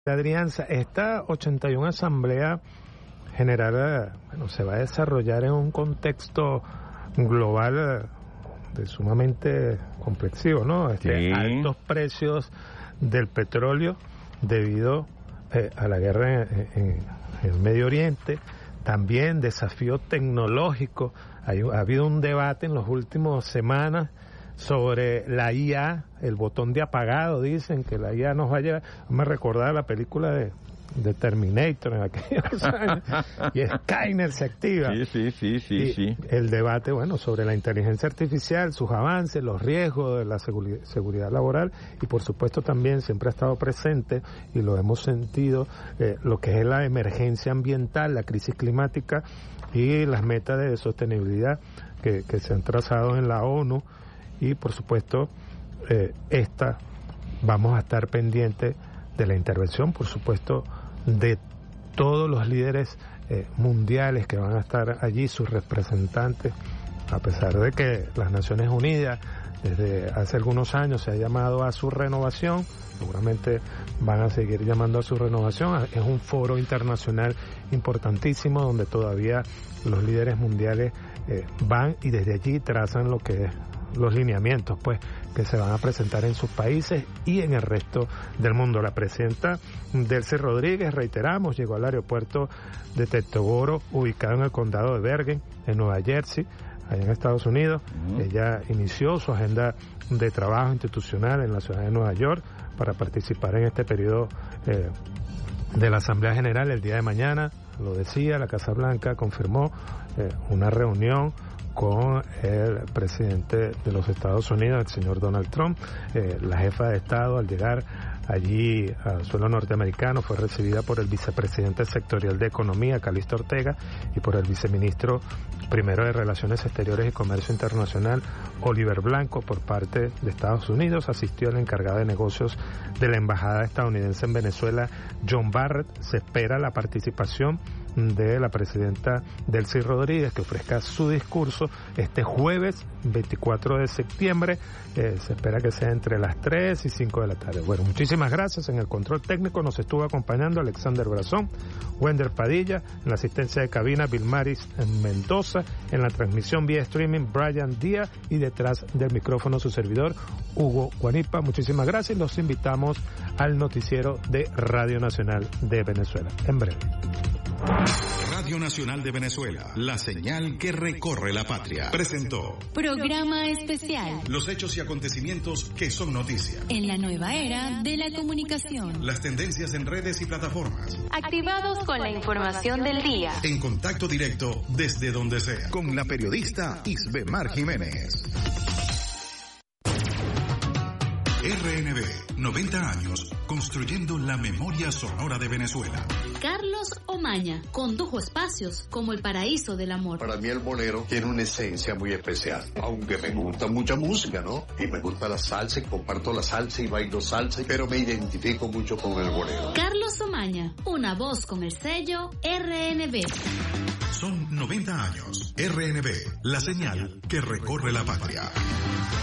Adrián, esta 81 Asamblea General se va a desarrollar en un contexto global sumamente complexivo, ¿no? Altos precios del petróleo debido a la guerra en el Medio Oriente, también desafío tecnológico. Ha habido un debate en las últimas semanas sobre la IA, el botón de apagado. Dicen que la IA nos va a llevar, me recordaba la película de Terminator en aquellos años, y Skynet se activa. Sí. El debate, sobre la inteligencia artificial, sus avances, los riesgos de la seguridad laboral, y por supuesto también siempre ha estado presente, y lo hemos sentido, lo que es la emergencia ambiental, la crisis climática y las metas de sostenibilidad que se han trazado en la ONU. Y por supuesto, vamos a estar pendientes de la intervención, por supuesto, de todos los líderes mundiales que van a estar allí, sus representantes, a pesar de que las Naciones Unidas desde hace algunos años se ha llamado a su renovación, seguramente van a seguir llamando a su renovación. Es un foro internacional importantísimo donde todavía los líderes mundiales van y desde allí trazan lo que es los lineamientos que se van a presentar en sus países y en el resto del mundo. La presidenta Delcy Rodríguez, reiteramos, llegó al aeropuerto de Teterboro, ubicado en el condado de Bergen, en Nueva Jersey, allá en Estados Unidos. Ella inició su agenda de trabajo institucional en la ciudad de Nueva York para participar en este periodo de la Asamblea General el día de mañana. Lo decía, la Casa Blanca confirmó una reunión con el presidente de los Estados Unidos, el señor Donald Trump. La jefa de Estado, al llegar allí al suelo norteamericano, fue recibida por el vicepresidente sectorial de Economía, Calixto Ortega, y por el viceministro primero de Relaciones Exteriores y Comercio Internacional, Oliver Blanco. Por parte de Estados Unidos asistió el encargado de negocios de la embajada estadounidense en Venezuela, John Barrett. Se espera la participación de la presidenta Delcy Rodríguez, que ofrezca su discurso este jueves 24 de septiembre. Se espera que sea entre las 3 y 5 de la tarde. Bueno, muchísimas gracias. En el control técnico nos estuvo acompañando Alexander Brazón, Wender Padilla, en la asistencia de cabina Vilmaris Mendoza, en la transmisión vía streaming Brian Díaz, y detrás del micrófono su servidor Hugo Guanipa. Muchísimas gracias y los invitamos al noticiero de Radio Nacional de Venezuela. En breve. Radio Nacional de Venezuela, la señal que recorre la patria, presentó Programa Especial. Los hechos y acontecimientos que son noticia En la nueva era de la comunicación. Las tendencias en redes y plataformas. Activados con la información del día. En contacto directo desde donde sea. Con la periodista Isbemar Jiménez. RNB, 90 años, construyendo la memoria sonora de Venezuela. Carlos Omaña condujo espacios como El Paraíso del Amor. Para mí el bolero tiene una esencia muy especial, aunque me gusta mucha música, ¿no? Y me gusta la salsa, y comparto la salsa y bailo salsa, pero me identifico mucho con el bolero. Carlos Omaña, una voz con el sello RNB. Son 90 años. RNB, la señal que recorre la patria.